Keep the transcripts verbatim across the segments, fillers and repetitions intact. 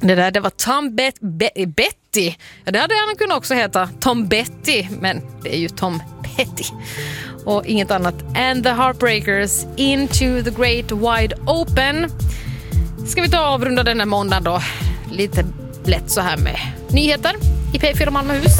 Det där, det var Tom Bet- Be- Betty. Ja, det hade han kunnat också heta Tom Betty, men det är ju Tom Petty. Och inget annat. And the Heartbreakers, Into the Great Wide Open. Ska vi ta och avrunda denna måndag då? Lite lätt så här med nyheter i P fyra Malmöhus.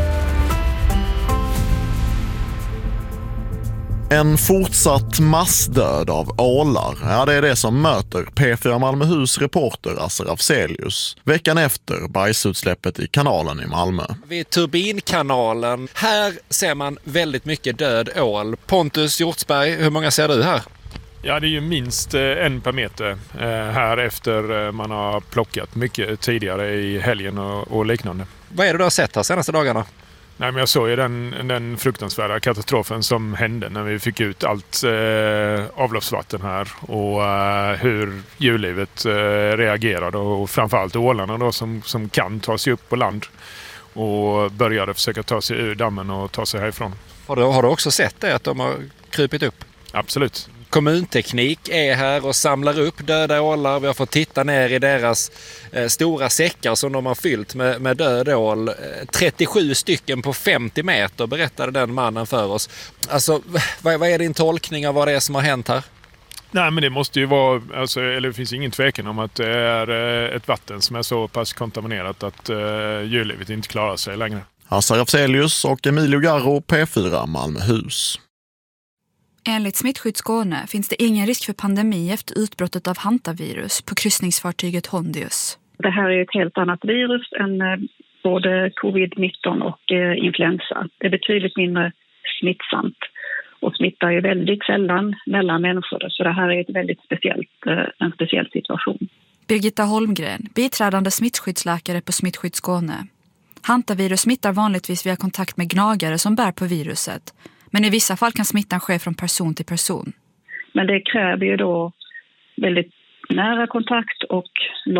En fortsatt massdöd av ålar, ja det är det som möter P fyra Malmöhus reporter Asser Afzelius veckan efter bajsutsläppet i kanalen i Malmö. Vid Turbinkanalen, här ser man väldigt mycket död ål. Pontus Hjortsberg, hur många ser du här? Ja, det är ju minst en per meter här efter man har plockat mycket tidigare i helgen och, och liknande. Vad är det du har sett här senaste dagarna? Nej, men jag såg ju den, den fruktansvärda katastrofen som hände när vi fick ut allt eh, avloppsvatten här och eh, hur djurlivet eh, reagerade och framförallt ålarna då som, som kan ta sig upp på land och började försöka ta sig ur dammen och ta sig härifrån. Har du, har du också sett det att de har krypit upp? Absolut. Kommunteknik är här och samlar upp döda ålar. Vi har fått titta ner i deras eh, stora säckar som de har fyllt med, med död ål. Eh, trettiosju stycken på femtio meter berättade den mannen för oss. Alltså, vad, vad är din tolkning av vad det är som har hänt här? Nej, men det måste ju vara, alltså, eller det finns ingen tvekan om att det är eh, ett vatten som är så pass kontaminerat att eh, djurlivet inte klarar sig längre. Asser Afzelius och Emilio Garro, P fyra Malmöhus. Enligt Smittskydd Skåne finns det ingen risk för pandemi efter utbrottet av hantavirus på kryssningsfartyget Hondius. Det här är ett helt annat virus än både covid nitton och influensa. Det är betydligt mindre smittsamt och smittar ju väldigt sällan mellan människor. Så det här är ett väldigt speciellt, en speciell situation. Birgitta Holmgren, biträdande smittskyddsläkare på Smittskydd Skåne. Hantavirus smittar vanligtvis via kontakt med gnagare som bär på viruset. Men i vissa fall kan smittan ske från person till person. Men det kräver ju då väldigt nära kontakt och